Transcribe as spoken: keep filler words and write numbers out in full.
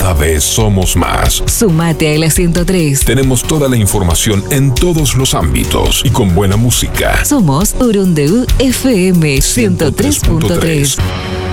Cada vez somos más. Sumate a la ciento tres. Tenemos toda la información en todos los ámbitos y con buena música. Somos Urundeú F M ciento tres punto tres.